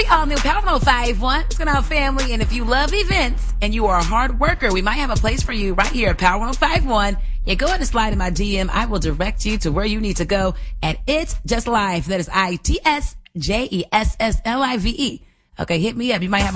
all new Power 105.1. What's going on, family? And if you love events and you are a hard worker, we might have a place for you right here at Power 105.1. Yeah, go ahead and slide in my DM. I will direct you to where you need to go at It's Just Live. That is ITSJESSLIVE. Okay, hit me up. You might have